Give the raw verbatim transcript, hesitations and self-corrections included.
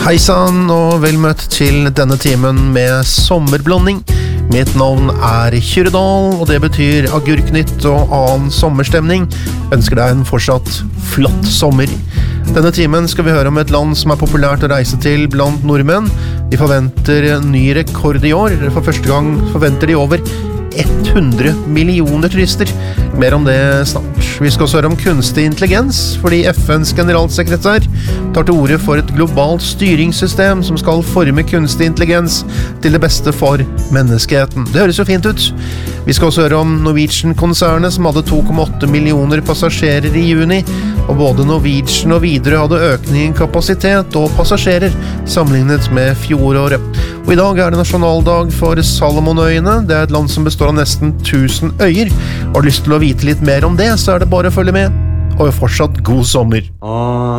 Hei sann og vel møtt til denne timen med sommerblanding. Mitt navn er Kyrredal, og det betyr agurknytt og annen sommerstemning. Ønsker deg en fortsatt flott sommer. Denne timen skal vi høre om et land som er populært å reise til blant nordmenn. De forventer ny rekord i år. For første gang forventer de over hundre millioner turister. Mer om det snart. Vi skal også høre om kunstig intelligens, fordi F N's generalsekretær tar til orde for et globalt styringssystem som skal forme kunstig intelligens til det beste for menneskeheten. Det høres jo fint ut. Vi skal også høre om Norwegian-konsernet som hadde to komma åtte millioner passasjerer i juni, og både Norwegian og Widerøe hadde økning i kapasitet og passasjerer sammenlignet med fjoråret. Og i dag er det nasjonaldag for Salomonøyene. Det er et land som består av nesten tusen øyer. Har du lyst til å vite litt mer om det, så er det bare å følge med. Og fortsatt god sommer.